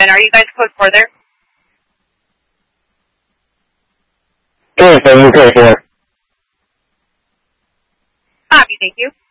And are you guys code 4 there? Yes, I'm code 4. Copy, thank you.